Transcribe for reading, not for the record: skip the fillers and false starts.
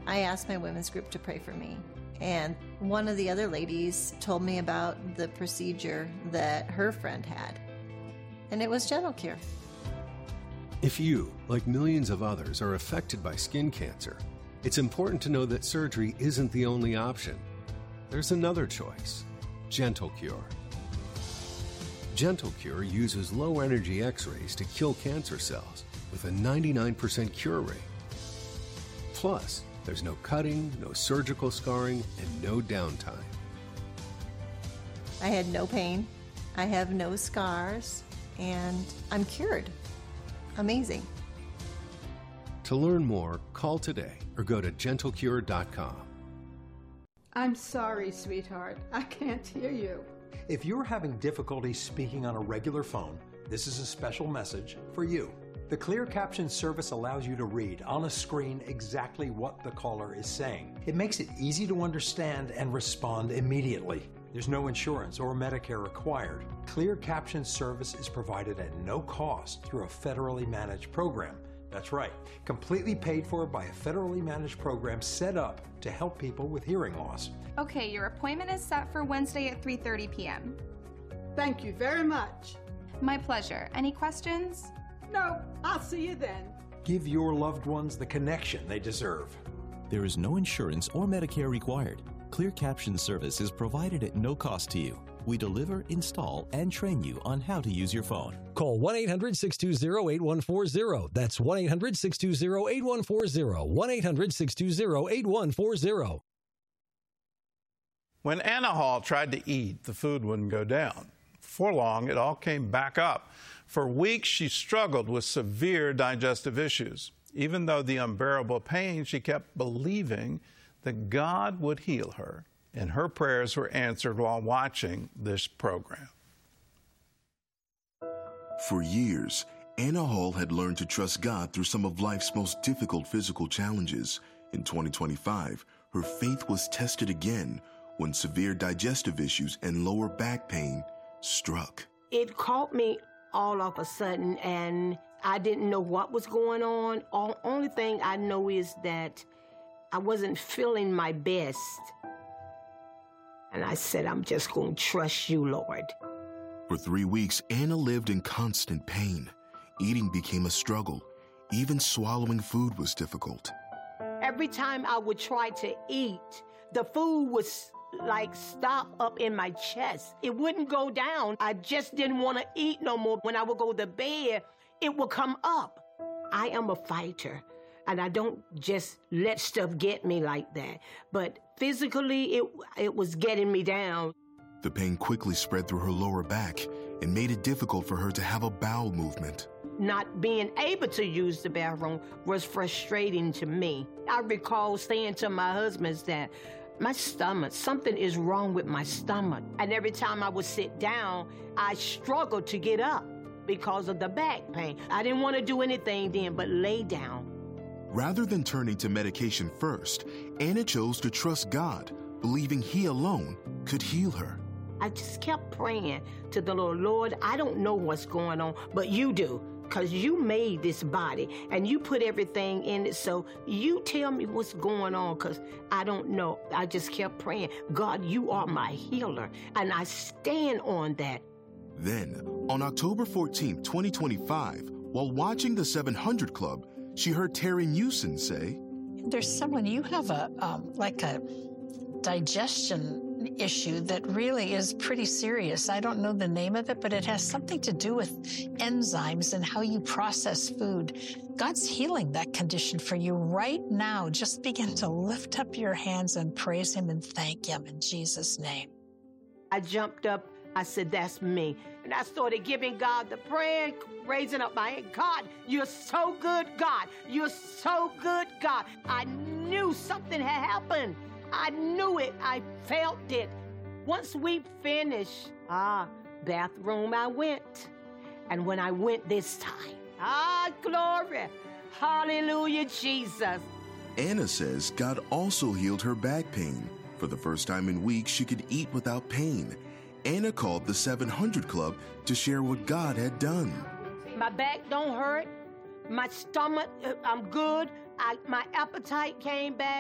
I asked my women's group to pray for me. And one of the other ladies told me about the procedure that her friend had. And it was Gentle Cure. If you, like millions of others, are affected by skin cancer, it's important to know that surgery isn't the only option. There's another choice, Gentle Cure. Gentle Cure uses low-energy X-rays to kill cancer cells with a 99% cure rate. Plus, there's no cutting, no surgical scarring, and no downtime. I had no pain, I have no scars, and I'm cured. Amazing. To learn more, call today or go to gentlecure.com. I'm sorry, sweetheart. I can't hear you. If you're having difficulty speaking on a regular phone, this is a special message for you. The Clear Caption service allows you to read on a screen exactly what the caller is saying. It makes it easy to understand and respond immediately. There's no insurance or Medicare required. Clear Caption service is provided at no cost through a federally managed program. That's right, completely paid for by a federally managed program set up to help people with hearing loss. Okay, your appointment is set for Wednesday at 3:30 p.m. Thank you very much. My pleasure. Any questions? No, I'll see you then. Give your loved ones the connection they deserve. There is no insurance or Medicare required. Clear Caption service is provided at no cost to you. We deliver, install, and train you on how to use your phone. Call 1-800-620-8140. That's 1-800-620-8140. 1-800-620-8140. When Anna Hall tried to eat, the food wouldn't go down. Before long, it all came back up. For weeks, she struggled with severe digestive issues. Even though the unbearable pain, she kept believing that God would heal her, and her prayers were answered while watching this program. For years, Anna Hall had learned to trust God through some of life's most difficult physical challenges. In 2025, her faith was tested again when severe digestive issues and lower back pain struck. It caught me all of a sudden, and I didn't know what was going on. Only thing I know is that I wasn't feeling my best. And I said, I'm just going to trust you, Lord. For 3 weeks, Anna lived in constant pain. Eating became a struggle. Even swallowing food was difficult. Every time I would try to eat, the food was like stop up in my chest. It wouldn't go down. I just didn't want to eat no more. When I would go to bed, it would come up. I am a fighter, and I don't just let stuff get me like that. But physically, it was getting me down. The pain quickly spread through her lower back and made it difficult for her to have a bowel movement. Not being able to use the bathroom was frustrating to me. I recall saying to my husband that my stomach, something is wrong with my stomach. And every time I would sit down, I struggled to get up because of the back pain. I didn't want to do anything then but lay down. Rather than turning to medication first, Anna chose to trust God, believing He alone could heal her. I just kept praying to the Lord. Lord, I don't know what's going on, but you do, because you made this body and you put everything in it. So you tell me what's going on, because I don't know. I just kept praying, God, you are my healer, and I stand on that. Then, on October 14, 2025, while watching the 700 Club, she heard Terry Newson say, "There's someone, you have a digestion issue that really is pretty serious. I don't know the name of it, but it has something to do with enzymes and how you process food. God's healing that condition for you right now. Just begin to lift up your hands and praise Him and thank Him in Jesus' name." I jumped up. I said, that's me. And I started giving God the prayer, raising up my hand. God, you're so good, God. You're so good, God. I knew something had happened. I knew it. I felt it. Once we finished, bathroom I went. And when I went this time, glory. Hallelujah, Jesus. Anna says God also healed her back pain. For the first time in weeks, she could eat without pain. Anna called the 700 Club to share what God had done. My back don't hurt. My stomach, I'm good. My appetite came back.